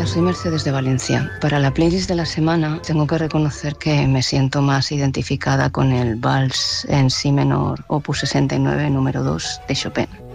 soy Mercedes de Valencia. Para la playlist de la semana tengo que reconocer que me siento más identificada con el Vals en Si menor, opus 69, número 2 de Chopin.